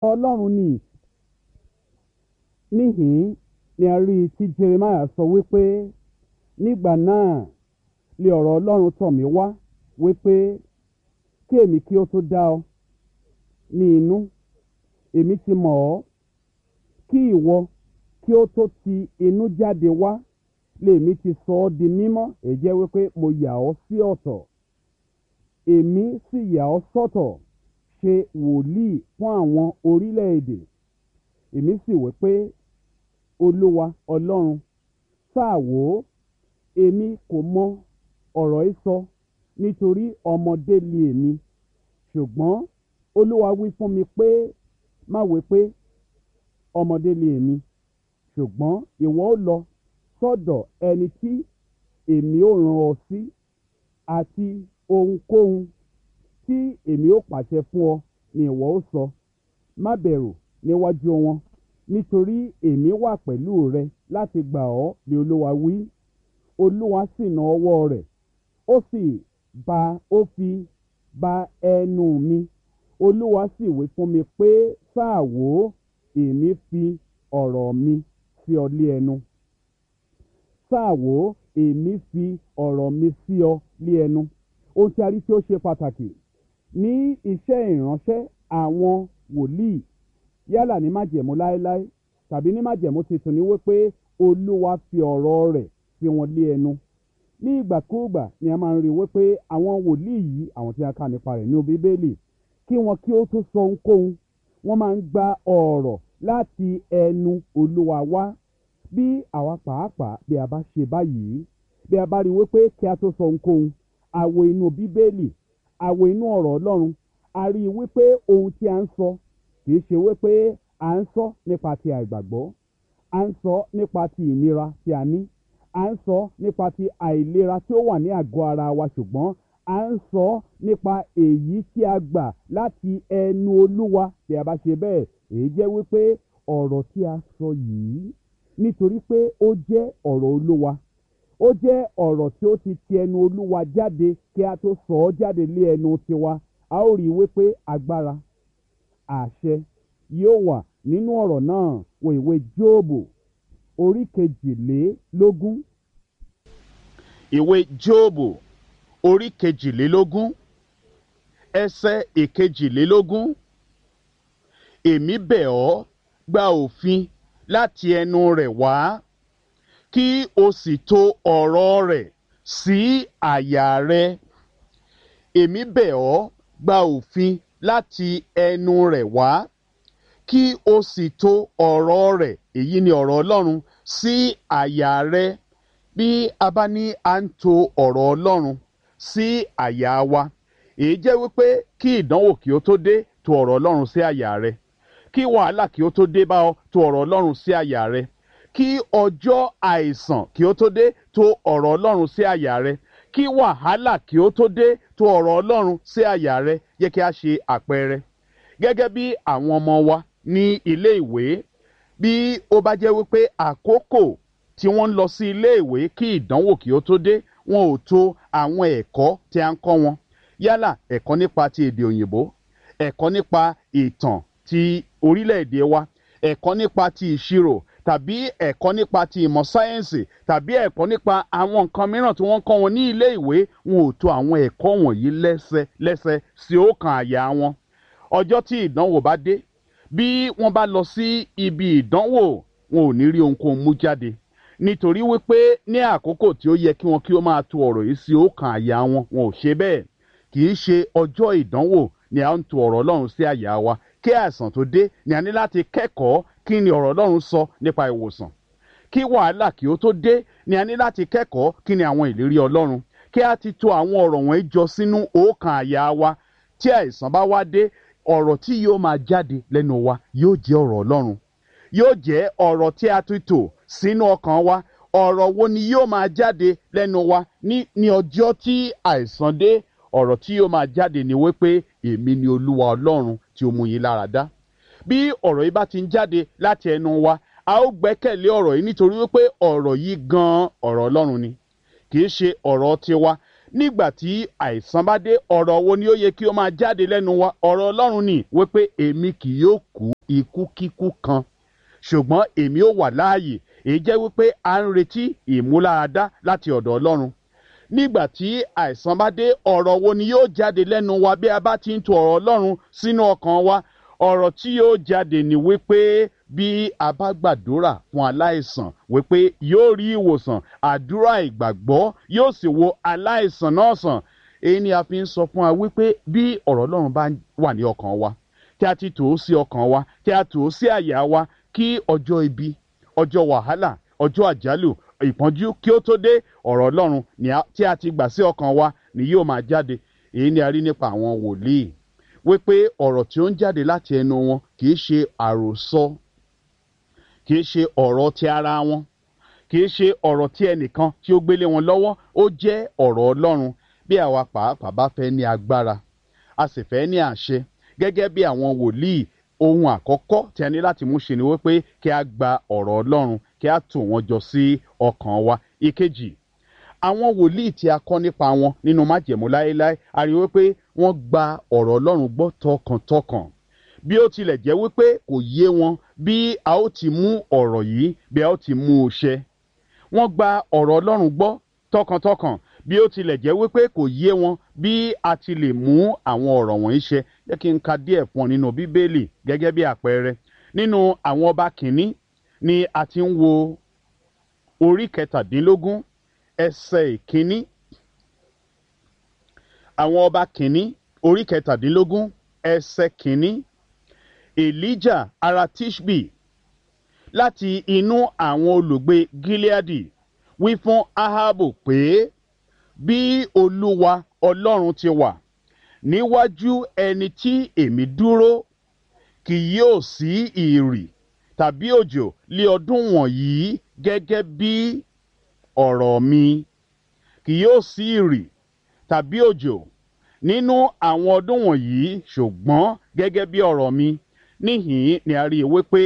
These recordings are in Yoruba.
Ọlọ́run ni. Níhìn ni a rí tí Jeremiah sọ wípé nígbà náà lé ọ̀rọ̀ Ọlọ́run tọ̀ mí wá wípé kí èmi kí ó tó dá ọ ní inú, èmi ti mọ̀ ọ́, kí ìwọ kí ó tó ti inú jáde wá lèmi ti sọ ọ́ di mímọ́. Èyí jẹ́ wípé mo yà ọ́ sí ọ̀tọ̀, èmi sì yà ọ́ sọ́tọ̀ ṣe wòlíì fún àwọn orílẹ̀-èdè. Èmi sì wí pé Olúwa Ọlọ́run, sáà wò ó, èmi kò mọ ọ̀rọ̀ yìí sọ nítorí ọmọdé ni èmi. Ṣùgbọ́n Olúwa wí fún mi pé má wí pé ọmọdé ni èmi, ṣùgbọ́n ìwọ ó lọ sọ́dọ̀ ẹni tí èmi ó rán ọ sí, àti ohunkóhun tí èmi ó pàṣẹ fún ọ ni ìwọ ó sọ. Má bẹ̀rù níwájú wọn, nítorí èmi wà pẹ̀lú rẹ láti gbà ọ́ ni Olúwa wí. Olúwa sì na ọwọ́ rẹ̀, ó fi ba ẹnu mi. Olúwa sì wí fún mi pé sáà wò ó, èmi fi ọ̀rọ̀ mi sí ọ lé ẹnu. Sáà wò ó, èmi fi ọ̀rọ̀ mi sí ọ lé ẹnu. Ohun tí a rí tí ó ṣe pàtàkì ní iṣẹ́ ìránṣẹ́ àwọn wòlíì, yálà ní májẹ̀mú láéláé tàbí ní májẹ̀mú tuntun, ni wípé Olúwa fi ọ̀rọ̀ rẹ̀ sí wọn lé ẹnu. Ní ìgbàkúùgbà ni a máa ń rí wípé àwọn wòlíì yìí, àwọn tí a kà nípa rẹ̀ ní Bíbélì, kí wọn kí ó tó sọ ohunkóhun, wọ́n máa ń gba ọ̀rọ̀ láti ẹnu Olúwa wá. Bí àwa pàápàá bí a bá ṣe báyìí, bí a bá rí wípé kí a tó sọ ohunkóhun, a wo inú Bíbélì, a wo inú ọ̀rọ̀ Ọlọ́run, a rí wípé ohun tí a ń sọ kì í ṣe wípé à ń sọ nípa ti àìgbàgbọ́, à ń sọ nípa ti ìnira tí a ní, à ń sọ nípa ti àìlera tí ó wà ní àgọ́ ara wa, ṣùgbọ́n à ń sọ nípa èyí tí a gbà láti ẹnu Olúwa. Bí a bá ṣe bẹ́ẹ̀, èyí jẹ́ wípé ọ̀rọ̀ tí a sọ yìí, nítorí pé ó jẹ́ ọ̀rọ̀ Olúwa, ó jẹ́ ọ̀rọ̀ tí ó ti ẹnu Olúwa jáde kí a tó sọ ọ́ jáde lé ẹnu tiwa. A ó rí wípé agbára, àṣẹ yóò wà nínú ọ̀rọ̀ náà. Wo ìwé Jóòbù orí kejìlélógún. Ìwé Jóòbù orí kejìlélógún, ẹsẹ̀ ìkejìlélógún. Èmi bẹ̀ ọ́, gba òfin láti ẹnu rẹ̀ wá, kí o sì tò ọ̀rọ̀ rẹ̀ sí àyà rẹ. Èmi bẹ̀ ọ́, gba òfin láti ẹnu rẹ̀ wá, kí o sì tò ọ̀rọ̀ rẹ̀, èyí ni ọ̀rọ̀ Ọlọ́run, sí àyà rẹ. Bí a bá ní à ń tò ọ̀rọ̀ Ọlọ́run sí àyà wa, èyí jẹ́ wípé kí ìdánwò kí ó tó dé, tò ọ̀rọ̀ Ọlọ́run sí àyà rẹ. Kí wàhálà kí ó tó dé bá ọ, tò ọ̀rọ̀ Ọlọ́run sí àyà rẹ. Kí ọjọ́ àìsàn kí ó tó dé, tò ọ̀rọ̀ Ọlọ́run sí àyà rẹ. Kí wàhálà kí ó tó dé, tò ọ̀rọ̀ Ọlọ́run sí àyà rẹ. Yẹ kí a ṣe àpẹẹrẹ gẹ́gẹ́ bí àwọn ọmọ wa ní ilé ìwé. Bí ó bá jẹ́ wípé àkókò tí wọ́n ń lọ sí ilé ìwé kí ìdánwò kí ó tó dé, wọn ò tò àwọn ẹ̀kọ́ tí a ń kọ́ wọn, yálà ẹ̀kọ́ nípa ti èdè òyìnbó, ẹ̀kọ́ nípa ìtàn ti orílẹ̀-èdè wa, ẹ̀kọ́ nípa ti ìṣirò, tàbí ẹ̀kọ́ nípa ti ìmọ̀ sáyẹ́ǹsì, tàbí ẹ̀kọ́ nípa àwọn nǹkan mìíràn tí wọ́n kọ́ wọn ní ilé ìwé. Wọn ò tò àwọn ẹ̀kọ́ wọ̀nyí lẹ́sẹ sí ọkàn àyà wọn. Ọjọ́ tí ìdánwò bá dé, bí wọ́n bá lọ sí ibi ìdánwò, wọn ò ní rí ohunkóhun mú jáde, nítorí wípé ní àkókò tí ó yẹ kí wọn kí ó máa tò ọ̀rọ̀ yìí sí ọkàn àyà wọn, wọn ò ṣe bẹ́ẹ̀. Kì í ṣe ọjọ́ ìdánwò ni a ń tò ọ̀rọ̀ Ọlọ́run sí àyà wa. Kí àìsàn tó dé ni a ní láti kẹ́kọ̀ọ́ kí ni ọ̀rọ̀ Ọlọ́run sọ nípa ìwòsàn. Kí wàhálà kí ó tó dé ni a ní láti kẹ́kọ̀ọ́ kí ni àwọn ìlérí Ọlọ́run. Kí a ti tò àwọn ọ̀rọ̀ wọ̀nyí jọ sínú ọkàn àyà wa. Tí àìsàn bá wá dé, ọ̀rọ̀ tí yóò máa jáde lẹ́nu wa yóò jẹ́ ọ̀rọ̀ Ọlọ́run. Yóò jẹ́ ọ̀rọ̀ tí a ti tò sínú ọkàn wa. Ọ̀rọ̀ wo ni yóò máa jáde lẹ́nu wa ní ọjọ́ tí àìsàn dé? Ọ̀rọ̀ tí yóò máa jáde ni wípé èmi ni Olúwa Ọlọ́run tí ó mú yín lára dá. Bí ọ̀rọ̀ yìí bá ti ń jáde láti ẹnu wa, a ó gbẹ́kẹ̀lé ọ̀rọ̀ yìí, nítorí wípé ọ̀rọ̀ yìí gan-an ọ̀rọ̀ Ọlọ́run ni, kì í ṣe ọ̀rọ̀ tiwa. Nígbà tí àìsàn bá dé, ọ̀rọ̀ wo ni ó yẹ kí ó máa jáde lẹ́nu wa? Ọ̀rọ̀ Ọlọ́run ni, wípé èmi kì yóò kú ikú kíkú kan ṣùgbọ́n èmi ó wà láàyè. èyí jẹ́ wípé a ń retí ìmúláradá láti ọ̀dọ̀ Ọlọ́run. nígbà tí àìsàn bá dé, ọ̀rọ̀ wo ni yóò jáde lẹ́nu wa bí a bá ti ń tò ọ̀rọ̀ Ọlọ́run sínú ọkàn wa? ọ̀rọ̀ tí yóò jáde ni wípé bí a bá gbàdúrà fún aláìsàn wípé yóò rí ìwòsàn, àdúrà ìgbàgbọ́ yóò sì wo aláìsàn náà sàn. èyí ni a fi ń sọ fún wa wípé bí ọ̀rọ̀ Ọlọ́run bá wà ní ọkàn wa, tí a ti tò ó sí ọkàn wa, tí a tò ó sí àyà wa, kí ọjọ́ ibi, ọjọ́ wàhálà, ọjọ́ àjálù, ìpọ́njú kí ó tó dé, ọ̀rọ̀ Ọlọ́run tí a ti gbà sí ọkàn wa ni yóò máa jáde. èyí ni a rí nípa àwọn wòlíì wípé ọ̀rọ̀ tí ó ń jáde láti ẹnu wọn kì í ṣe àròsọ, kì í ṣe ọ̀rọ̀ ti ara wọn, kì í ṣe ọ̀rọ̀ tí ẹnìkan tí ó gbélé wọn lọ́wọ́, ó jẹ́ ọ̀rọ̀ Ọlọ́run. bí àwa pàápàá bá fẹ́ ní agbára, a sì fẹ́ ní àṣẹ gẹ́gẹ́ bí àwọn wòlíì, ohun àkọ́kọ́ tí a ní láti mú ṣe ni wípé kí a gba ọ̀rọ̀ Ọlọ́run, kí a tò wọ́n jọ sí ọkàn wa. ìkejì, àwọn wòlíì tí a kọ́ nípa wọn nínú májẹ̀mú láéláé, a rí wípé wọ́n gba ọ̀rọ̀ Ọlọ́run gbọ́ tọkàntọkàn. bí ó tilẹ̀ jẹ́ wípé kò yé wọn bí a ó ti mú ọ̀rọ̀ yìí, bí a ó ti mú un ṣẹ, wọ́n gba ọ̀rọ̀ Ọlọ́run gbọ́ tọkàntọkàn. bí ó tilẹ̀ jẹ́ wípé kò yé wọn bí a ti lè mú àwọn ọ̀rọ̀ wọ̀nyí ṣẹ. jẹ́ kí n ka díẹ̀ fún ọ nínú Bíbélì gẹ́gẹ́ bí àpẹẹrẹ. nínú àwọn ọba kìíní ni a ti ń wo orí 17 ẹsẹ̀ ìkíní. àwọn ọba kìíní orí 17 ẹsẹ̀ kìíní. Èlíjà ará Tishbi láti inú àwọn olùgbé Gileadi wí fún Ahabu pé, bí Olúwa Ọlọ́run ti wà níwájú ẹni tí èmi dúró, kì yóò sí ìrì tàbí òjò lé ọdún wọ̀nyí gẹ́gẹ́ bí ọ̀rọ̀ mi. kì yóò sí ìrì tàbí òjò nínú àwọn ọdún wọ̀nyí, ṣùgbọ́n gẹ́gẹ́ bí ọ̀rọ̀ mi. níhìn-ín ni a rí i wípé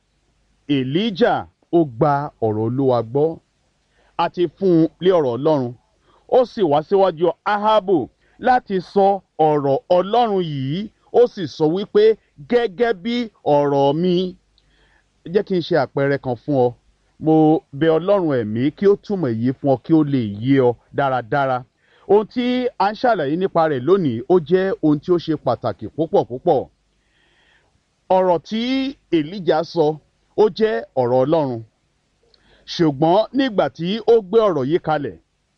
Èlíjà ó gba ọ̀rọ̀ Olúwa gbọ́. a ti fún un lé ọ̀rọ̀ Ọlọ́run, ó sì wá síwájú Ahabu láti sọ ọ̀rọ̀ Ọlọ́run yìí. ó sì sọ wípé gẹ́gẹ́ bí ọ̀rọ̀ mi. jẹ́ kí n ṣe àpẹẹrẹ kan fún ọ. mo bẹ̀ Ọlọ́run ẹ̀mí kí ó túmọ̀ èyí fún ọ kí ó lè yé ọ dáradára. ohun tí a ń ṣàlàyé nípa rẹ̀ lónìí ó jẹ́ ohun tí ó ṣe pàtàkì púpọ̀ púpọ̀. ọ̀rọ̀ tí Èlíjà sọ ó jẹ́ ọ̀rọ̀ Ọlọ́run, ṣùgbọ́n nígbà tí ó gbé ọ̀rọ̀ yìí kalẹ̀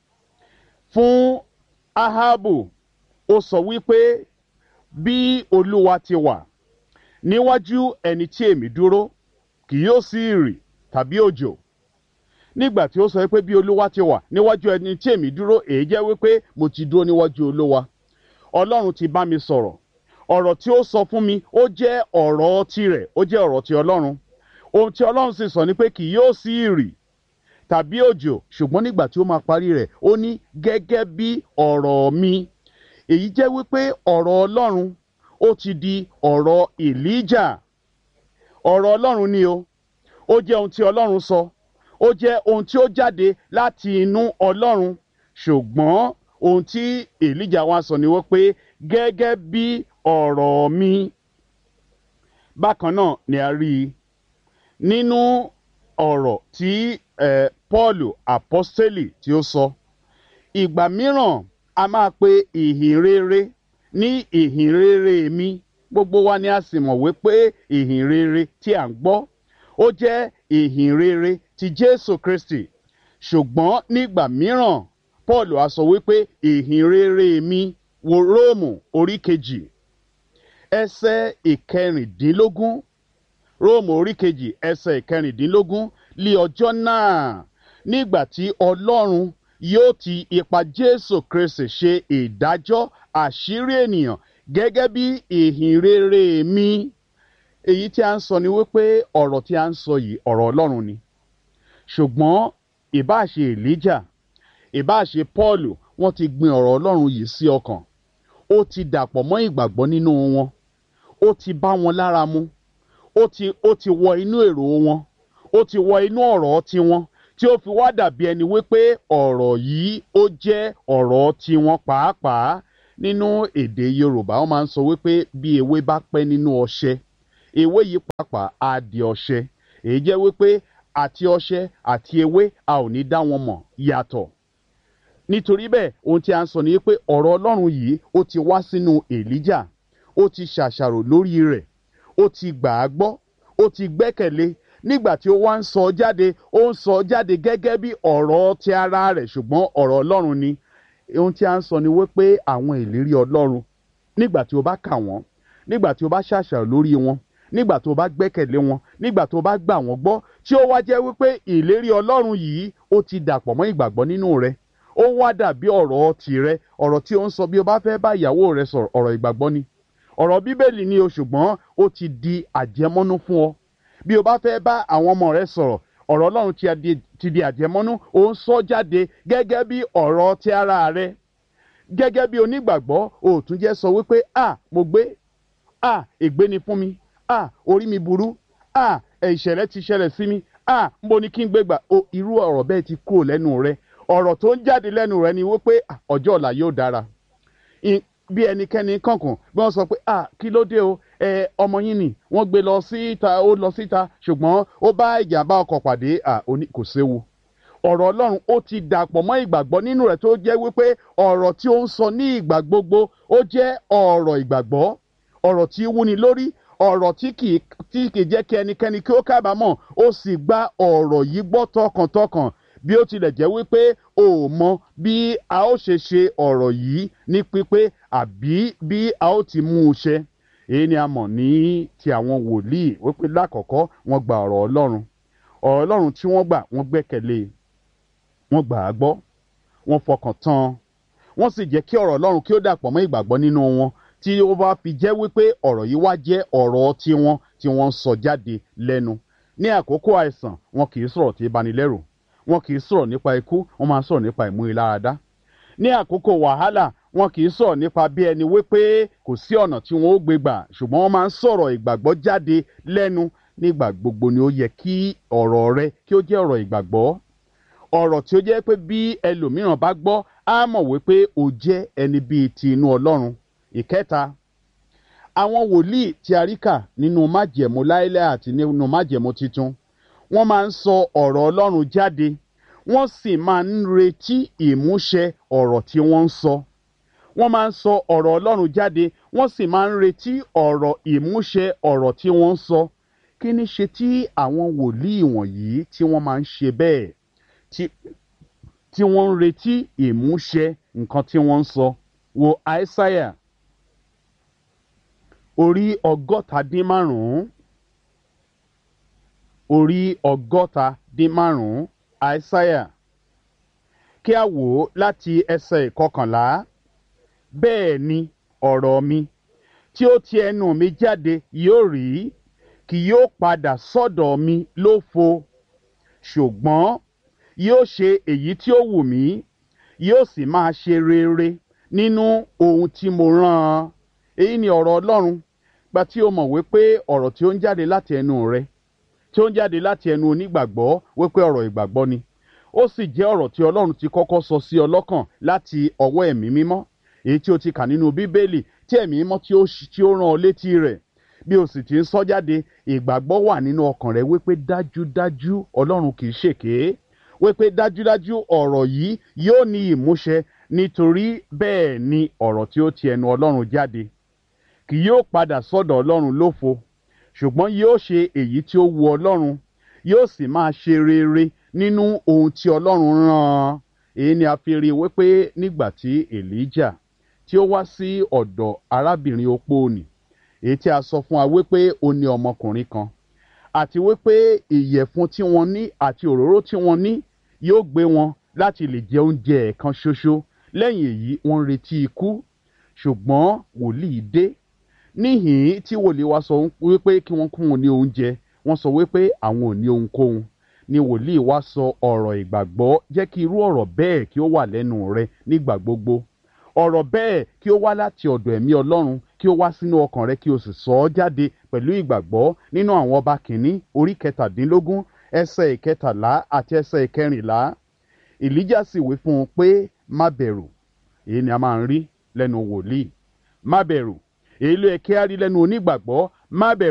fún Ahabu, ó sọ wípé bí Olúwa ti wà níwájú ẹni tí èmi dúró, kì yóò sí ìrì tàbí òjò. nígbà tí ó sọ wípé bí Olúwa ti wà níwájú ẹni tí èmi dúró, èyí jẹ́ wípé mo ti dúró níwájú Olúwa. Ọlọ́run ti bá mi sọ̀rọ̀. ọ̀rọ̀ tí ó sọ fún mi ó jẹ́ ọ̀rọ̀ tirẹ̀, ó jẹ́ ọ̀rọ̀ ti Ọlọ́run. ohun tí Ọlọ́run sì sọ ni pé kì yóò sí ìrì tàbí òjò, ṣùgbọ́n nígbà tí ó máa parí rẹ̀ ó ní gẹ́gẹ́ bí ọ̀rọ̀ mi. èyí jẹ́ wípé ọ̀rọ̀ Ọlọ́run ó ti di ọ̀rọ̀ Èlíjà. ọ̀rọ̀ Ọlọ́run ni o, ó jẹ́ ohun tí Ọlọ́run sọ, ó jẹ́ ohun tí ó jáde láti inú Ọlọ́run, ṣùgbọ́n ohun tí Èlíjà wá sọ ni wípé gẹ́gẹ́ bí ọ̀rọ̀ mi. bákan náà ni a rí i nínú ọ̀rọ̀ tí Pọ́ọ̀lù àpọ́stélì tí ó sọ. ìgbà mìíràn a máa pe ìhìn rere ní ìhìn rere mi. gbogbo wa ni a sì mọ̀ wípé ìhìn rere tí à ń gbọ́ ó jẹ́ ìhìn rere ti Jésù Kristi. ṣùgbọ́n nígbà mìíràn Pọ́ọ̀lù á sọ wípé ìhìn rere mi, wo Róòmù orí 2 ẹsẹ̀ 16. Róòmù orí 2 ẹsẹ̀ 16. lí ọjọ́ náà nígbà tí Ọlọ́run yóò ti ipa Jésù Kristi ṣe ìdájọ́ àṣírí ènìyàn gẹ́gẹ́ bí ìhìn rere mi. èyí tí a ń sọ ni wípé ọ̀rọ̀ tí a ń sọ yìí ọ̀rọ̀ Ọlọ́run ni. ṣùgbọ́n ìbáà ṣe Èlíjà, ìbáà ṣe Pọ́ọ̀lù, wọ́n ti gbin ọ̀rọ̀ Ọlọ́run yìí sí ọkàn. ó ti dàpọ̀ mọ́ ìgbàgbọ́ nínú wọn. ó ti bá wọn lára mu. ó ti wọ inú èrò wọn. ó ti wọ inú ọ̀rọ̀ tiwọn, tí ó fi wá dàbí ẹni wípé ọ̀rọ̀ yìí ó jẹ́ ọ̀rọ̀ tiwọn pàápàá. nínú èdè Yorùbá wọ́n máa ń sọ wípé bí ewé bá pẹ́ nínú ọṣẹ, ewé yìí pàápàá á di ọṣẹ èyí jẹ́ wípé àti ọṣẹ àti ewé a ò ní dá wọn mọ̀ yàtọ̀ nítorí bẹ́ẹ̀ ohun tí a ń sọ ni pé ọ̀rọ̀ Ọlọ́run yìí ó ti wá sínú Èlíjà ó ti ṣàṣàrò lórí rẹ̀ ó ti gbà á gbọ́ ó ti gbẹ́kẹ̀lé nígbà tí ó wá ń sọ jáde ó ń sọ jáde gẹ́gẹ́ bí ọ̀rọ̀ ti ara rẹ̀ ṣùgbọ́n ọ̀rọ̀ Ọlọ́run ni ohun tí a ń sọ ni wípé àwọn ìlérí Ọlọ́run nígbà tí o bá kà wọ́n nígbà tí o bá ṣàṣàrò lórí wọn nígbà tó bá gbẹ́kẹ̀lé wọn nígbà tó bá gbà wọ́n gbọ́ tí ó wá jẹ́ wípé ìlérí Ọlọ́run yìí ó ti dàpọ̀ mọ́ ìgbàgbọ́ nínú rẹ ó wá dàbí ọ̀rọ̀ tìrẹ ọ̀rọ̀ tí ó ń sọ bí o bá fẹ́ bá ìyàwó rẹ sọ̀rọ̀ ọ̀rọ̀ ìgbàgbọ́ ni ọ̀rọ̀ Bíbélì ni o ṣùgbọ́n ó ti di àjẹmọ́nú fún ọ bí o bá fẹ́ bá àwọn ọmọ rẹ sọ̀rọ̀ ọ̀rọ̀ Ọlọ́run ti di àjẹmọ́nú ó ń sọ jáde gẹ́gẹ́ bí ọ̀rọ̀ ti ara rẹ gẹ́gẹ́ bí onígbàgbọ́ o tún jẹ́ sọ wípé mo gbé ègbé ni fún mi orí mi burú ìṣẹ̀lẹ̀ ti ṣẹlẹ̀ sí mi mo ní kí n gbé gbà irú ọ̀rọ̀ bẹ́ẹ̀ ti kúrò lẹ́nu rẹ ọ̀rọ̀ tó ń jáde lẹ́nu rẹ ni wípé ọjọ́ ọ̀la yóò dára bí ẹnikẹ́ni kankan bí wọ́n sọ pé kí ló dé o ọmọ yín ni wọ́n gbé lọ síta ó lọ síta ṣùgbọ́n ó bá ìjàmbá ọkọ̀ pàdé kò séwu ọ̀rọ̀ Ọlọ́run ó ti dàpọ̀ mọ́ ìgbàgbọ́ nínú rẹ̀ tó jẹ́ wípé ọ̀rọ̀ tí ó ń sọ ní ìgbà gbogbo ó jẹ́ ọ̀rọ̀ ìgbàgbọ́ ọ̀rọ̀ tí wúni lórí ọ̀rọ̀ tí kì í jẹ́ kí ẹnikẹ́ni kí ó kábàámọ̀ ó sì gba ọ̀rọ̀ yìí gbọ́ tọkàntọkàn bí ó tilẹ̀ jẹ́ wípé o ò mọ bí a ó ṣe ọ̀rọ̀ yìí ní pípé àbí bí a ó ti mú un ṣẹ èyí ni a mọ̀ ní ti àwọn wòlíì wípé lákọ̀ọ́kọ́ wọ́n gba ọ̀rọ̀ Ọlọ́run tí wọ́n gbà wọ́n gbẹ́kẹ̀lé wọ́n gbà á gbọ́ wọ́n fọkàn tán wọ́n sì jẹ́ kí ọ̀rọ̀ Ọlọ́run kí ó dàpọ̀ mọ́ ìgbàgbọ́ nínú wọn tí ó bá fi jẹ́ wípé ọ̀rọ̀ yìí wá jẹ́ ọ̀rọ̀ tiwọn tí wọ́n ń sọ jáde lẹ́nu ní àkókò àìsàn wọn kì í sọ̀rọ̀ tí banilẹ́rù wọn kì í sọ̀rọ̀ nípa ikú wọn máa ń sọ̀rọ̀ nípa ìmúniláradá ní àkókò wàhálà wọn kì í sọ̀rọ̀ nípa bí ẹni wípé kò sí ọ̀nà tí wọn ó gbé gbà ṣùgbọ́n wọ́n máa ń sọ̀rọ̀ ìgbàgbọ́ jáde lẹ́nu nígbà gbogbo ni ó yẹ kí ọ̀rọ̀ rẹ kí ó jẹ́ ọ̀rọ̀ ìgbàgbọ́ ọ̀rọ̀ tí ó jẹ́ pé bí ẹlòmíràn bá gbọ́ á mọ̀ wípé o jẹ́ ẹni bíi ti inú Ọlọ́run ìkẹta àwọn wòlíì tí a rí kà nínú májẹ̀mú láéláé àti nínú májẹ̀mú titun wọ́n máa ń sọ ọ̀rọ̀ Ọlọ́run jáde wọ́n sì máa ń retí ìmúṣẹ ọ̀rọ̀ tí wọ́n ń sọ wọ́n máa ń sọ ọ̀rọ̀ Ọlọ́run jáde wọ́n sì máa ń retí ọ̀rọ̀ ìmúṣẹ ọ̀rọ̀ tí wọ́n ń sọ kí ni ṣe tí àwọn wòlíì wọ̀nyí tí wọ́n máa ń ṣe bẹ́ẹ̀ tí wọ́n ń retí ìmúṣẹ nǹkan tí wọ́n ń sọ wo Aísáyà orí 135 Aísáyà kí a wò ó láti ẹsẹ̀ 11 bẹ́ẹ̀ ni ọ̀rọ̀ mi tí ó ti ẹnu mi jáde yóò rí kì yóò padà sọ́dọ̀ mi lófo ṣùgbọ́n yóò ṣe èyí tí ó wù mí yóò sì máa ṣe rere nínú ohun tí mo rán an èyí ni ọ̀rọ̀ Ọlọ́run gba tí o mọ̀ wípé ọ̀rọ̀ tí ó ń jáde láti ẹnu rẹ tí ó ń jáde láti ẹnu onígbàgbọ́ wípé ọ̀rọ̀ ìgbàgbọ́ ni ó sì jẹ́ ọ̀rọ̀ tí Ọlọ́run ti kọ́kọ́ sọ sí ọ lọ́kàn láti ọwọ́ ẹ̀mí mímọ́ èyí tí o ti kà nínú Bíbélì tí ẹ̀mí mímọ́ tí ó rán ọ létí rẹ̀ bí o sì ti ń sọ jáde ìgbàgbọ́ wà nínú ọkàn rẹ wípé dájúdájú Ọlọ́run kì í ṣèké wípé dájúdájú ọ̀rọ̀ yìí yóò ní ìmúṣẹ nítorí bẹ́ẹ̀ ni ọ̀rọ̀ tí ó ti ẹnu Ọlọ́run jáde kì yóò padà sọ́dọ̀ Ọlọ́run lófo ṣùgbọ́n yóò ṣe èyí tí ó wu Ọlọ́run yóò sì máa ṣe rere nínú ohun tí Ọlọ́run rán an èyí ni a fi rí wípé nígbà tí Èlíjà tí ó wá sí ọ̀dọ̀ arábìnrin opó nì èyí tí a sọ fún wa wípé ó ní ọmọkùnrin kan àti wípé ìyẹ̀fun tí wọ́n ní àti òróró tí wọ́n ní yóò gbé wọn láti lè jẹ oúnjẹ ẹ̀kan ṣoṣo lẹ́yìn èyí wọ́n ń retí ikú ṣùgbọ́n wòlíì dé níhìn tí wòlíì wá sọ wípé kí wọ́n kún wọn ní oúnjẹ wọ́n sọ wípé àwọn ò ní ohunkóhun ni wòlíì wá sọ ọ̀rọ̀ ìgbàgbọ́ jẹ́ kí irú ọ̀rọ̀ bẹ́ẹ̀ kí ó wà lẹ́nu rẹ nígbà gbogbo ọ̀rọ̀ bẹ́ẹ̀ kí ó wá láti ọ̀dọ̀ ẹ̀mí Ọlọ́run kí ó wá sínú ọkàn rẹ kí o sì sọ ọ́ jáde pẹ̀lú ìgbàgbọ́ nínú àwọn ọba kìíní orí 17 ẹsẹ̀ 13 àti ẹsẹ̀ 14 Èlíjà sì wí fún un pé má bẹ̀rù èyí ni a máa ń rí lẹ́nu wòlíì má bẹ̀rù èyí ló yẹ kí a rí lẹ́nu onígbàgbọ́ má bẹ̀rù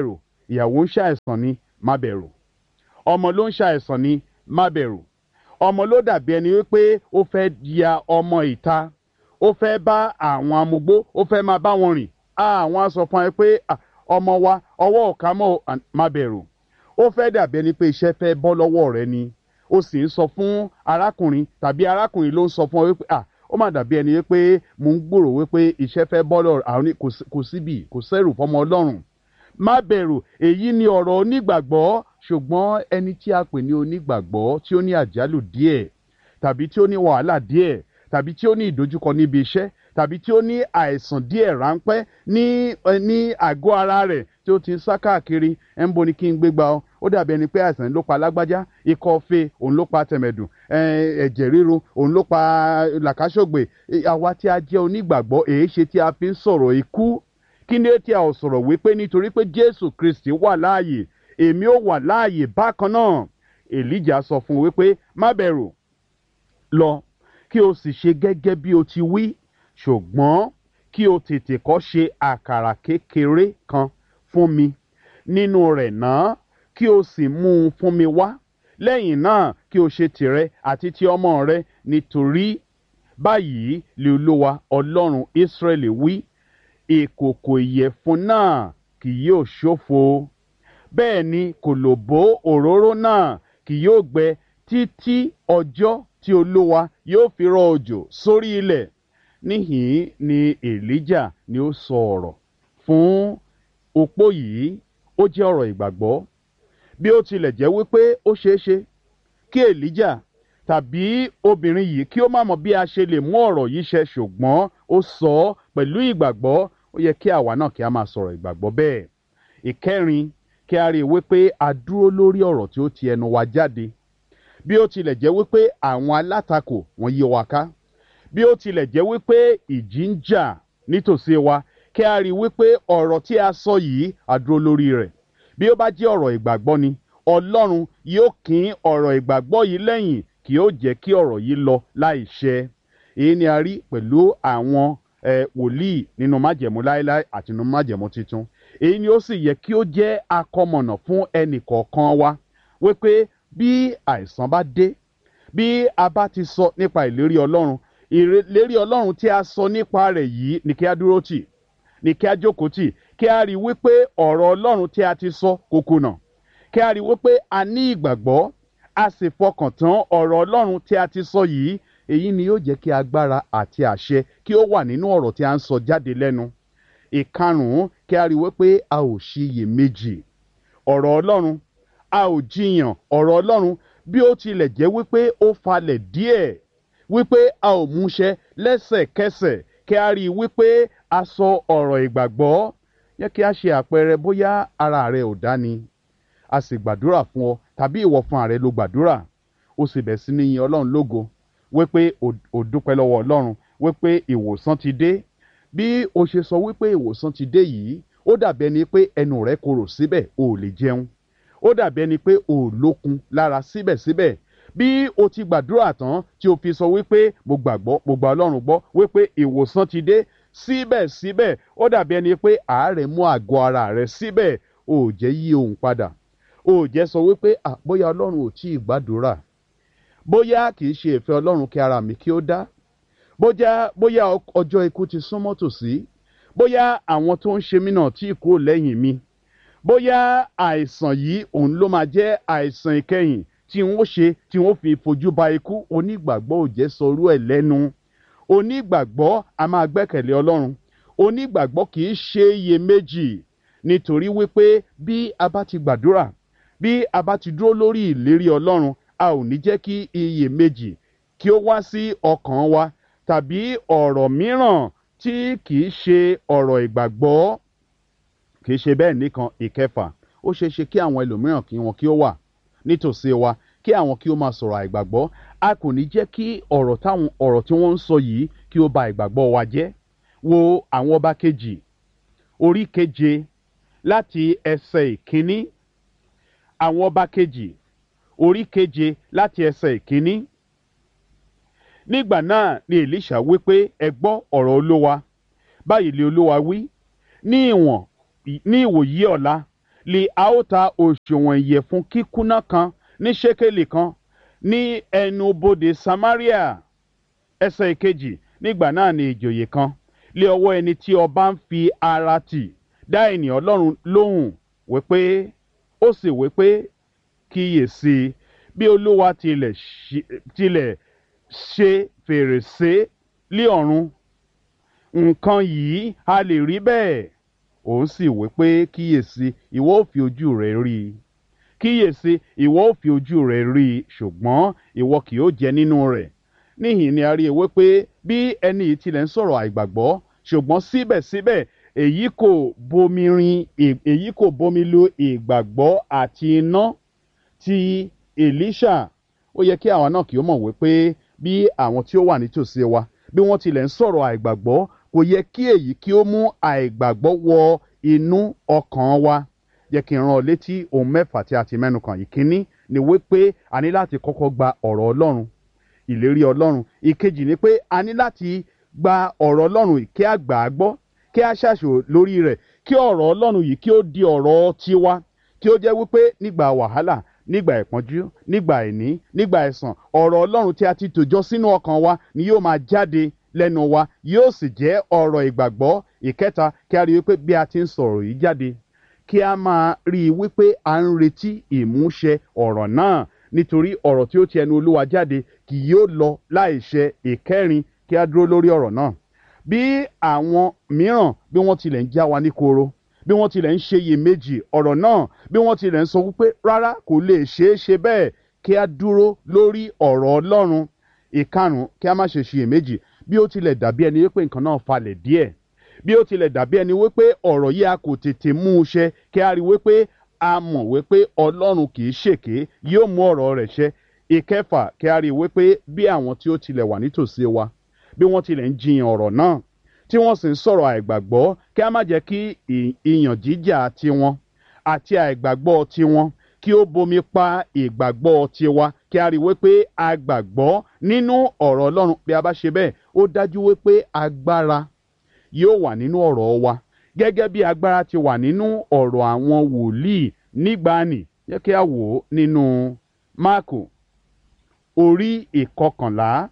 ìyàwó ń ṣàìsàn ni má bẹ̀rù, ọmọ ló ń ṣàìsàn ni má bẹ̀rù, ọmọ ló dàbí ẹni wípé ó fẹ́ ya ọmọ ìta, ó fẹ́ bá àwọn amugbó, ó fẹ́ máa bá wọn rìn, àwọn á sọ fún ẹ pé ọmọ wa ọwọ́ ọ̀ka mọ́ má bẹ̀rù. Ó fẹ́ dàbí ẹni pé iṣẹ́ fẹ́ bọ́ lọ́wọ́ rẹ ni, ó sì ń sọ fún arákùnrin tàbí arákùnrin ló ń sọ fún ọ wípé ó mà dàbí ẹni wípé mò ń gbòrò wípé iṣẹ́ fẹ́ bọ́ lọ́rọ̀ àwọn kò síbi kò sẹ́rù fọmọ Ọlọ́run. Má bẹ̀rù, èyí ni ọ̀rọ̀ onígbàgbọ́. Ṣùgbọ́n ẹni tí a pè ní onígbàgbọ́ tí ó ní àjálù díẹ̀ tàbí tí ó ní wàhálà díẹ̀ tàbí tí ó ní ìdojúkọ níbi iṣẹ́ tàbí tí ó ní àìsàn díẹ̀ ráńpẹ́ ní àgọ́ ara rẹ̀ tí ó ti ń sá káàkiri, ẹ̀ ń bo ni kí n gbégbá ọ. Ó dàbí ẹni pé àìsàn ló pa lágbájá, ikọ́ fée òun ló pa tẹ̀mẹ̀dù, ẹ̀jẹ̀ ríru òun ló pa làkàṣọ̀gbè. Àwa tí a jẹ́ onígbàgbọ́ èé ṣe tí a fi ń sọ̀rọ̀ ikú? Kí ni tí a ò sọ̀rọ̀ wípé nítorí pé Jésù Kristi wà láàyè èmi ó wà láàyè bákan náà? Èlíjà sọ fún un wípé má bẹ̀rù, lọ kí o sì ṣe gẹ́gẹ́ bí o ti wí, ṣùgbọ́n kí o tètè kọ́ ṣe àkàrà kékeré kan fún mi nínú rẹ̀ náà, kí o sì mú un fún mi wá. Lẹ́yìn náà kí o ṣe tìrẹ àti ti ọmọ rẹ, nítorí báyìí lè Olúwa Ọlọ́run Ísírẹ́lì wí, ìkòkò ìyẹ̀fun náà kì yóò ṣófo, bẹ́ẹ̀ ni kòlòbó òróró náà kì yóò gbẹ títí ọjọ́ tí Olúwa yóò fi rọ̀ òjò sórí ilẹ̀. Níhìn ni Èlíjà ni ó sọ ọ̀rọ̀ fún opó yìí. Ó jẹ́ ọ̀rọ̀ ìgbàgbọ́. Bí ó tilẹ̀ jẹ́ wípé ó ṣeé ṣe kí Èlíjà tàbí obìnrin yìí kí ó má mọ̀ bí a ṣe lè mú ọ̀rọ̀ yìí ṣẹ, ṣùgbọ́n ó sọ ọ́ pẹ̀lú ìgbàgbọ́. Ó yẹ kí àwa náà kí a máa sọ̀rọ̀ ìgbàgbọ́ bẹ́ẹ̀. Ìkẹrin, kí a rí i wípé a dúró lórí ọ̀rọ̀ tí ó ti ẹnu wa jáde. Bí ó tilẹ̀ jẹ́ wípé àwọn alátakò wọ́n yí wa ká, bí ó tilẹ̀ jẹ́ wípé ìjì ń jà nítòsí wa, kí a rí i wípé ọ̀rọ̀ tí a sọ yìí a dúró lórí rẹ̀. Bí ó bá jẹ́ ọ̀rọ̀ ìgbàgbọ́ ni, Ọlọ́run yóò kín ọ̀rọ̀ ìgbàgbọ́ yìí lẹ́yìn, kì yóò jẹ́ kí ọ̀rọ̀ yìí lọ láì ṣẹ. Èyí ni a rí pẹ̀lú àwọn wòlíì nínú májẹ̀mú láéláé àti nínú májẹ̀mú titun. Èyí ni ó sì yẹ kí ó jẹ́ akọmọ̀nà fún ẹnì kọ̀ọ̀kan wa, wípé bí àìsàn bá dé, bí a bá ti sọ nípa ìlérí Ọlọ́run, ìlérí Ọlọ́run tí a sọ nípa rẹ̀ yìí ni kí a dúró tì, ni kí a jókòó tì, kí a rí wípé ọ̀rọ̀ Ọlọ́run tí a ti sọ kò kùnà, kí a rí wípé a ní ìgbàgbọ́, a sì fọkàn tán ọ̀rọ̀ Ọlọ́run tí a ti sọ yìí. Èyí ni yóò jẹ́ kí agbára àti àṣẹ kí ó wà nínú ọ̀rọ̀ tí a ń sọ jáde lẹ́nu. Ìkarùn-ún, kí a rí wípé a ò ṣiyèméjì ọ̀rọ̀ Ọlọ́run, a ò jiyàn ọ̀rọ̀ Ọlọ́run bí ó tilẹ̀ jẹ́ wípé ó falẹ̀ díẹ̀, wípé a ò múṣẹ lẹ́sẹ̀kẹsẹ̀. Kí a rí wípé a sọ ọ̀rọ̀ ìgbàgbọ́. Yẹ kí a ṣe àpẹẹrẹ bóyá ara rẹ ò dá ni, a sì gbàdúrà fún ọ, tàbí ìwọ fún ààrẹ ló gbàdúrà, ó sì bẹ̀ sí ní yin Ọlọ́run lógo wípé ó dúpẹ́ lọ́wọ́ Ọlọ́run wípé ìwòsàn ti dé. Bí o ṣe sọ wípé ìwòsàn ti dé yìí, ó dàbí ẹni pé ẹnu rẹ korò síbẹ̀, o ò lè jẹun. Ó dàbí ẹni pé o ò lókun lára síbẹ̀síbẹ̀. Bí o ti gbàdúrà tán tí o fi sọ wípé mo gbàgbọ́, mo gba Ọlọ́run gbọ́ wípé ìwòsàn ti dé, síbẹ̀síbẹ̀ ó dàbí ẹni pé àárẹ̀ mú àgọ́ ara rẹ síbẹ̀, o ò jẹ́ yí ohùn padà. O ò jẹ́ sọ wípé bóyá Ọlọ́run ò tí ì gbàdúrà, bóyá kì í ṣe ìfẹ́ Ọlọ́run kí ara mi kí ó dá, bóyá ọjọ́ ikú ti súnmọ́ tòsí, bóyá àwọn tó ń ṣe mí náà tí kúrò lẹ́yìn mi, bóyá àìsàn yìí òun ló máa jẹ́ àìsàn ìkẹyìn tí wọ́n ṣe tí wọ́n fi fojú ba ikú. Onígbàgbọ́ ò jẹ́ sọrú ẹ̀ lẹ́nu. Onígbàgbọ́ a máa gbẹ́kẹ̀lé Ọlọ́run. Onígbàgbọ́ kì í ṣe iyèméjì, nítorí wípé bí a bá ti gbàdúrà, bí a bá ti dúró lórí ìlérí Ọlọ́run, a ò ní jẹ́ kí iyèméjì kí ó wá sí ọkàn wa, tàbí ọ̀rọ̀ mìíràn tí kì í ṣe ọ̀rọ̀ ìgbàgbọ́. Kì í ṣe bẹ́ẹ̀ nìkan. Ìkẹfà, ó ṣeé ṣe kí àwọn ẹlòmíràn kí wọn kí ó wà nítòsí wa, kí àwọn kí ó máa sọ̀rọ̀ àìgbàgbọ́. A kò ní jẹ́ kí ọ̀rọ̀ tí wọ́n ń sọ yìí kí ó ba ìgbàgbọ́ wa jẹ́. Wo àwọn ọba kejì orí keje láti ẹsẹ̀ ìkíní. Àwọn ọba kejì orí keje láti ẹsẹ̀ ìkíní. Nígbà náà ni Èlíṣà wí pé ẹ gbọ́ ọ̀rọ̀ Olúwa. Báyìí ni Olúwa wí, ní ìwòyí ọ̀la lè a ó ta òṣùwọ̀n ìyẹ̀fun kíkúnná kan ní ṣékélì kan ní ẹnu bodè Samaria. Ẹsẹ̀ ìkejì, nígbà náà ni ìjòyè kan lé ọwọ́ ẹni tí ọba ń fi ara tì dá ènìyàn Ọlọ́run lóhùn wípé ó sì wípé kíyèsí, bí Olúwa tilẹ̀ ṣe fèrèsé lé ọ̀run, nǹkan yìí a lè rí bẹ́ẹ̀. Òun sì wípé kíyèsí, ìwọ ó fi ojú rẹ rí i, kíyèsí, ìwọ ó fi ojú rẹ rí i, ṣùgbọ́n ìwọ kì yóò jẹ nínú rẹ̀. Níhìn ni a rí i wípé bí ẹni yìí tilẹ̀ ń sọ̀rọ̀ àìgbàgbọ́, ṣùgbọ́n síbẹ̀síbẹ̀ èyí kò bomi lu ìgbàgbọ́ àti iná ti Èlíṣà. Ó yẹ kí àwa náà kí ó mọ̀ wípé bí àwọn tí ó wà nítòsí wa bí wọ́n tilẹ̀ ń sọ̀rọ̀ àìgbàgbọ́, kò yẹ kí èyí kí ó mú àìgbàgbọ́ wọ inú ọkàn wa. Jẹ́ kí n rán ọ létí ohun mẹ́fà tí a ti mẹ́nu kàn. Ìkíní ni wípé a ní láti kọ́kọ́ gba ọ̀rọ̀ Ọlọ́run, ìlérí Ọlọ́run. Ìkejì ni pé a ní láti gba ọ̀rọ̀ Ọlọ́run kí a gbà á gbọ́, kí a ṣàṣò lórí rẹ̀, kí ọ̀rọ̀ Ọlọ́run yìí kí ó di ọ̀rọ̀ tiwa, kí ó jẹ́ wípé nígbà wàhálà, nígbà ìpọ́njú, nígbà àìní, nígbà ẹ̀san, ọ̀rọ̀ Ọlọ́run tí a ti tòjọ́ sínú ọkàn wa ni yóò máa jáde lẹ́nu wa, yóò sì jẹ́ ọ̀rọ̀ ìgbàgbọ́. Ìkẹta, kí a rí wípé bí a ti ń sọ̀rọ̀ yìí jáde, kí a máa rí i wípé à ń retí ìmúṣẹ ọ̀rọ̀ náà, nítorí ọ̀rọ̀ tí ó ti ẹnu Olúwa jáde kì yóò lọ láìṣẹ. Ìkẹrin, kí a dúró lórí ọ̀rọ̀ náà. Bí àwọn mìíràn bí wọ́n tilẹ̀ ń já wa ní koro, bí wọ́n tilẹ̀ ń ṣe iyèméjì ọ̀rọ̀ náà, bí wọ́n tilẹ̀ ń sọ wípé rárá kò lè ṣeé ṣe bẹ́ẹ̀, kí a dúró lórí ọ̀rọ̀ Ọlọ́run. Ìkarùn-ún, kí a má ṣe ṣiyèméjì bí ó tilẹ̀ dàbí ẹni wípé nǹkan náà falẹ̀ díẹ̀, bí ó tilẹ̀ dàbí ẹni wípé ọ̀rọ̀ yìí a kò tètè mú un ṣẹ, kí a rí wípé a mọ̀ wípé Ọlọ́run kì í ṣèké, yóò mú ọ̀rọ̀ rẹ̀ ṣẹ. Ìkẹfà, kí a rí wípé bí àwọn tí ó tilẹ̀ wà nítòsí wa bí wọ́n tilẹ̀ ń jiyàn ọ̀rọ̀ náà, tí wọ́n sì ń sọ̀rọ̀ àìgbàgbọ́, kí a má jẹ́ kí ìyàn jíjà tiwọn àti àìgbàgbọ́ tiwọn kí ó bomi pa ìgbàgbọ́ tiwa, kí a rí wípé a gbàgbọ́ nínú ọ̀rọ̀ Ọlọ́run. Bí a bá ṣe bẹ́ẹ̀, ó dájú wípé agbára yóò wà nínú ọ̀rọ̀ wa, gẹ́gẹ́ bí agbára ti wà nínú ọ̀rọ̀ àwọn wòlíì nígbàanì. Jẹ́ kí a wò ó nínú Máàkù orí ìkọkànlá.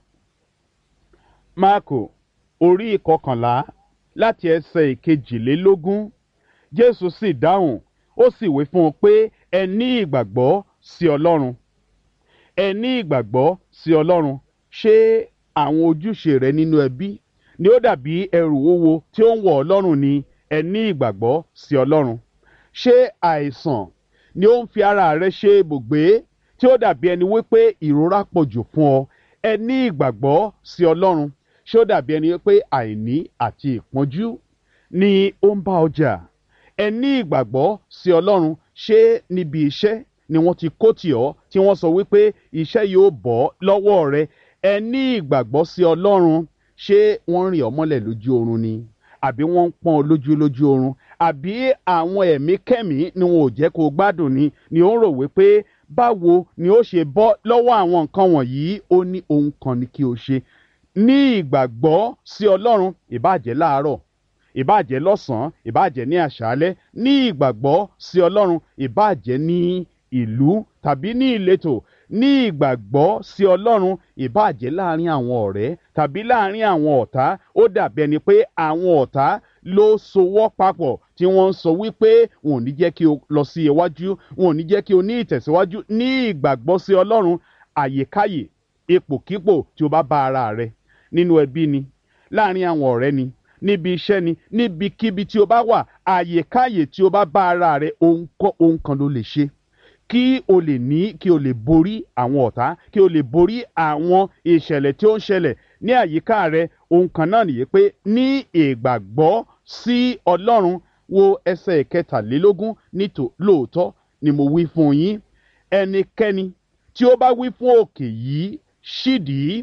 Máàkù orí ìkọkànlá láti ẹsẹ̀ ìkejìlélógún. Jésù sì dáhùn, ó sì wí fún un pé ẹ ní ìgbàgbọ́ sí Ọlọ́run. Ẹ ní ìgbàgbọ́ sí Ọlọ́run. Ṣé àwọn ojúṣe rẹ nínú ẹbí ni ó dàbí ẹrù wúwo tí ó ń wọ̀ ọ́ lọ́rùn ni? Ẹ ní ìgbàgbọ́ sí Ọlọ́run. Ṣé àìsàn ni ó ń fi ara rẹ ṣe ibùgbé tí ó dàbí ẹni wípé ìrora pọ̀ jù fún ọ? Ẹ ní ìgbàgbọ́ sí Ọlọ́run. Ṣé ó dàbí ẹni wípé àìní àti ìpọ́njú ni ó ń bá ọ jà? Ẹ ní ìgbàgbọ́ sí Ọlọ́run. Ṣé níbi iṣẹ́ ni wọ́n ti kó tì ọ́ tí wọ́n sọ wípé iṣẹ́ yóò bọ́ lọ́wọ́ rẹ? Ẹ ní ìgbàgbọ́ sí Ọlọ́run. Ṣé wọ́n rìn ọ́ mọ́lẹ̀ lójú oorun ni? Àbí wọ́n ń pọ́n ọ lójú oorun? Àbí àwọn ẹ̀mí kẹ́mí ni wọn ò jẹ́ kó gbádùn ni ó ń rò wípé báwo ni ó ṣe bọ́ lọ́wọ́ àwọn nǹkan wọ̀nyí? Ó ní ohun kan ni kí o ṣe. Ní ìgbàgbọ́ sí Ọlọ́run, ìbáàjẹ́ láàárọ̀, ìbáàjẹ́ lọ́sàn-án, ìbáàjẹ́ ní àṣálẹ́. Ní ìgbàgbọ́ sí Ọlọ́run, ìbáàjẹ́ ní ìlú tàbí ní ìletò. Ní ìgbàgbọ́ sí Ọlọ́run, ìbáàjẹ́ láàrin àwọn ọ̀rẹ́ tàbí láàrin àwọn ọ̀tá. Ó dàbí ẹni pé àwọn ọ̀tá ló sowọ́ papọ̀ tí wọ́n ń sọ wípé wọn ò ní jẹ́ kí o lọ sí iwájú, wọn ò ní jẹ́ kí o ní ìtẹ̀síwájú. Ní ìgbàgbọ́ sí Ọlọ́run, àyèkáyè, ipòkípò tí o bá bá ara rẹ, nínú ẹbí ni, láàrin àwọn ọ̀rẹ́ ni, níbi iṣẹ́ ni, níbikíbi tí o bá wà, àyèkáyè tí o bá bá ara rẹ, ohun kan ló lè ṣe kí o lè borí àwọn ọ̀tá, kí o lè borí àwọn ìṣẹ̀lẹ̀ tí ó ń ṣẹlẹ̀ ní àyíká rẹ. Ohun kan náà nìyí pé ní ìgbàgbọ́ sí Ọlọ́run. Wo ẹsẹ̀ ìkẹtàlélógún. Lóòótọ́ ni mo wí fún yín, ẹnikẹ́ni tí ó bá wí fún òkè yìí, ṣídìí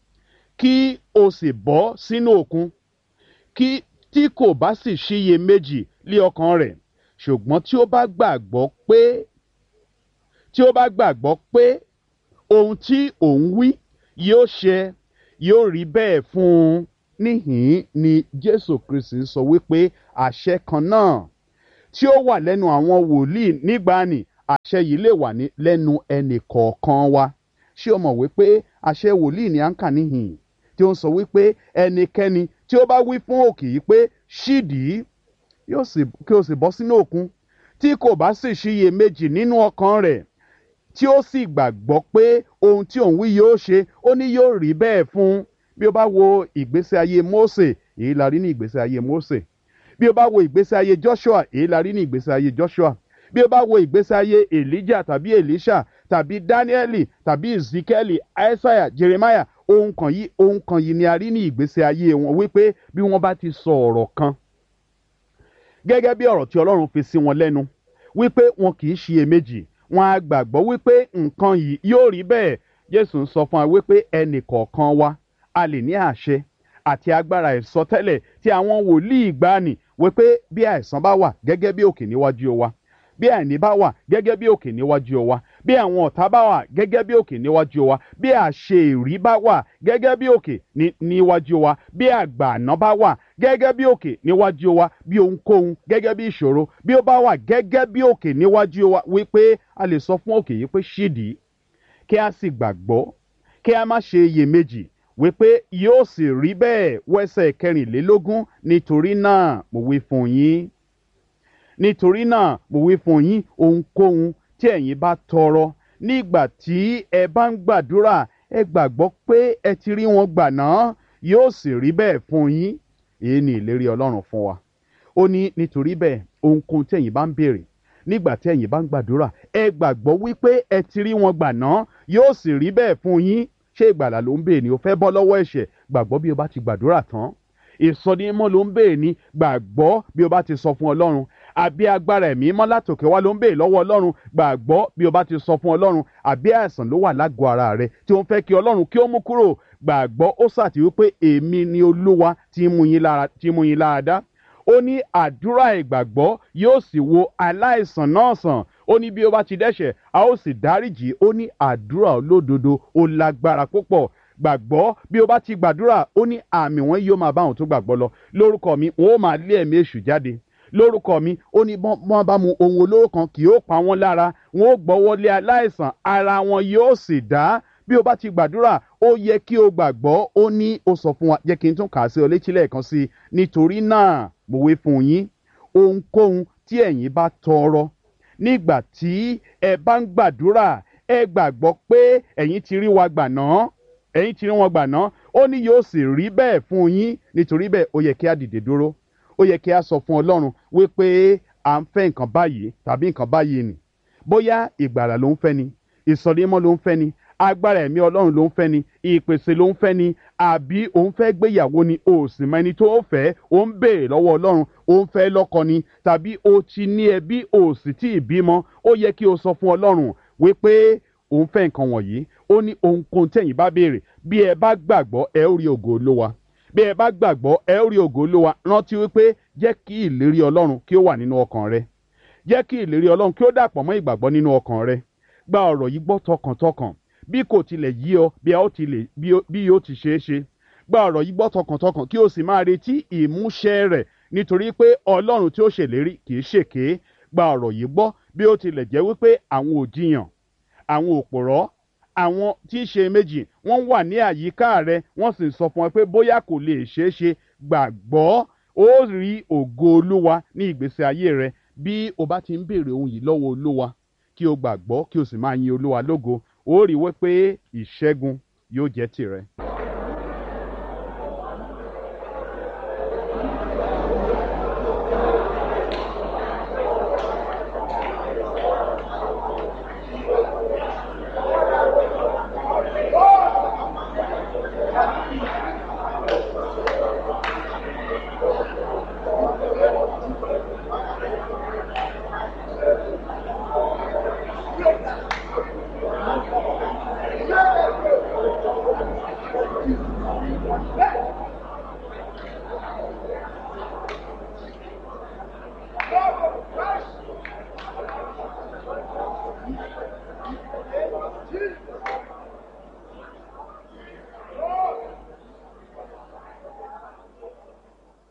kí o sì bọ́ sínú òkun, tí kò bá sì ṣiyèméjì lé ọkàn rẹ̀, ṣùgbọ́n tí ó bá gbàgbọ́ pé ohun tí òun wí yóò ṣẹ, yóò rí bẹ́ẹ̀ fún un. Níhìn-ín ni Jésù Kristi sọ wípé àṣẹ kan náà tí ó wà lẹ́nu àwọn wòlíì nígbàanì àṣẹ yìí lè wà lẹ́nu ẹnì kọ̀ọ̀kan wa. Ṣé o mọ̀ wípé àṣẹ wòlíì ni à ń kà níhìn tí ó ń sọ wípé ẹnikẹ́ni tí ó bá wí fún òkè yìí pé ṣídìí kí o sì bọ́ sínú òkun, tí kò bá sì ṣiyèméjì nínú ọkàn rẹ̀, tí ó sì gbàgbọ́ pé ohun tí òun wí yóò ṣe, ó ní yóò rí bẹ́ẹ̀ fún un. Bí o bá wo ìgbésí ayé Mósè, èyí la rí ní ìgbésí ayé Mósè. Bí o bá wo ìgbésí ayé Joshua, èyí la rí ní ìgbésí ayé Joshua. Bí o bá wo ìgbésí ayé Elijah tàbí Elisha tàbí Danieli tàbí Ezekiel, Isaiah, Jeremiah, ohun kan yìí ni a rí ní ìgbésí ayé wọn wípé bí wọ́n bá ti sọ ọ̀rọ̀ kan gẹ́gẹ́ bí ọ̀rọ̀ tí Ọlọ́run fi sí wọn lẹ́nu, wípé wọn kì í ṣiyèméjì, wọn á gbàgbọ́ wípé nǹkan yìí yóò rí bẹ́ẹ̀. Jésù ń sọ fún wa wípé ẹnì kọ̀ọ̀kan wa a lè ní àṣẹ àti agbára ìsọtẹ́lẹ̀ tí àwọn wòlíì ìgbàanì wípé bí àìsàn bá wà gẹ́gẹ́ bí òkè níwájú wa, bí àìní bá wà gẹ́gẹ́ bí òkè níwájú wa, bí àwọn ọ̀tá bá wà gẹ́gẹ́ bí òkè níwájú wa, bí àṣeyìrí bá wà gẹ́gẹ́ bí òkè níwájú wa, bí àgbààná bá wà gẹ́gẹ́ bí òkè níwájú wa, bí ohunkóhun gẹ́gẹ́ bí ìṣòro bí ó bá wà gẹ́gẹ́ bí òkè níwájú wa, wípé a lè sọ fún òkè yìí pé ṣídìí, kí a sì gbàgbọ́, kí a má ṣe iyèméjì wípé yóò sì rí bẹ́ẹ̀. Wẹ́sẹ̀ 24, nítorí náà mo wí fún yín, nítorí náà mo wí fún yín, ohunkóhun tí ẹ̀yin bá tọrọ nígbà tí ẹ bá ń gbàdúrà, ẹ gbàgbọ́ pé ẹ ti rí wọn gbà náà, yóò sì rí bẹ́ẹ̀ fún yín. Èyí ni ìlérí Ọlọ́run fún wa. Ó ní nítorí bẹ́ẹ̀ ohunkóhun tí ẹ̀yin bá ń béèrè nígbà tí ẹ̀yin bá ń gbàdúrà, ẹ gbàgbọ́ wípé ẹ ti rí wọn gbà náà, yóò sì rí bẹ́ẹ̀ fún yín. Ṣé ìgbàlà ló ń béèrè ni o fẹ́ bọ́ lọ́wọ́ ẹ̀ṣẹ̀? Gbàgbọ́ bí o bá ti gbàdúrà tán. Ìsọdimímọ́ ló ń béèrè ni? Gbàgbọ́ bí o bá ti sọ fún Ọlọ́run. Àbí agbára ẹ̀mí mọ́ látòkè wá ló ń béèrè lọ́wọ́ Ọlọ́run? Gbàgbọ́ bí o bá ti sọ fún Ọlọ́run. Àbí àìsàn ló wà lágọ̀ọ́ ara rẹ tí ó ń fẹ́ kí Ọlọ́run kí ó mú kúrò? Gbàgbọ́ ó sàtì wípé èmi ni Olúwa tí mú yín lára dá. Ó ní àdúrà ìgbàgbọ́ yóò sì wo aláìsàn náà sàn. Ó ní bí ó bá ti dẹ́ṣẹ̀ a ó sì dáríjì. Ó ní àdúrà olódodo ó lágbára púpọ̀. Gbàgbọ́ bí ó bá ti gbàdúrà, ó ní àmì wọn yóò máa bá àwọn tó gbàgbọ́ lọ. Lórúkọ mi wọn ó máa lé ẹ̀mí èṣù jáde. Lórúkọ mi, ó ní wọ́n bá mu ohun olóró kan kì yóò pa wọ́n lára. Wọn ó gbọ́wọ́ lé aláìsàn, ara wọn yóò sì dá. Bí o bá ti gbàdúrà, ó yẹ kí o gbàgbọ́. Ó ní ó sọ fún wa, jẹ́ kí n tún kà á sí ọ létí lẹ́ẹ̀kan sí i. Nítorí náà mo wí fún yín, ohunkóhun tí ẹ̀yin bá tọrọ nígbà tí ẹ bá ń gbàdúrà, ẹ gbàgbọ́ pé ẹ̀yin ti rí wa gbà náà, ẹ̀yin ti rí wọn gbà náà. Ó ní yóò sì rí bẹ́ẹ̀ fún yín. Nítorí bẹ́ẹ̀ ó yẹ kí a dìde dúró. Ó yẹ kí a sọ fún Ọlọ́run wípé à ń fẹ́ nǹkan báyìí tàbí nǹkan báyìí ni. Bóyá ìgbàlà ló ń fẹ́ ni, ìsọdimímọ́ ló ń fẹ́ ni, agbára ẹ̀mí Ọlọ́run ló ń fẹ́ ni, ìpèsè ló ń fẹ́ ni, àbí òun fẹ́ gbéyàwó ni, o sì mọ ẹni tó o fẹ́, o ń béèrè lọ́wọ́ Ọlọ́run, o ń fẹ́ lọ́kọ ni, tàbí o ti ní ẹbí o sì tí ì bímọ. Ó yẹ kí o sọ fún Ọlọ́run wípé òun fẹ́ nǹkan wọ̀nyí. Ó ní ohunkóhun tẹ̀yin bá béèrè, bí ẹ bá gbàgbọ́ ẹ ó rí ògo Olúwa. Bí ẹ bá gbàgbọ́ ẹ ó rí ògo Olúwa. Rántí wípé jẹ́ kí ìlérí Ọlọ́run kí ó wà nínú ọkàn rẹ. Jẹ́ kí ìlérí Ọlọ́run kí ó dàpọ̀ mọ́ ìgbàgbọ́ nínú ọkàn rẹ. Gba ọ̀rọ̀ yìí gbọ́ tọkàntọkàn. Bí kò tilẹ̀ yí ọ bí yóò ti ṣeé ṣe. Gba ọ̀rọ̀ yìí gbọ́ tọkàntọkàn kí o sì máa retí ìmúṣẹ rẹ̀, nítorí pé Ọlọ́run tí ó ṣèlérí kì í ṣèké. Gba ọ̀rọ̀ yìí gbọ́ bí ó tilẹ̀ jẹ́ wípé àwọn òjìyàn, àwọn òpòrọ́, àwọn tí í ṣe méjì wọ́n wà ní àyíká rẹ, wọ́n sì sọ fún ọ pé bóyá kò lè ṣeé ṣe. Gbàgbọ́ ó rí ògo Olúwa ní ìgbésí ayé rẹ. Bí o bá ti ń béèrè ohun yìí lọ́wọ́ Olúwa, kí o gbàgbọ́ kí o sì máa yin Olúwa lógo, ó rí wípé ìṣẹ́gun yóò jẹ́ tìrẹ.